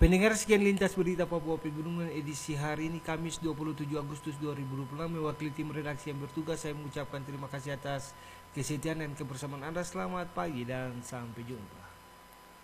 Pendengar, sekian lintas berita Papua Pegunungan edisi hari ini Kamis 27 Agustus 2026. Mewakili tim redaksi yang bertugas, saya mengucapkan terima kasih atas kesetiaan dan kebersamaan Anda. Selamat pagi dan sampai jumpa.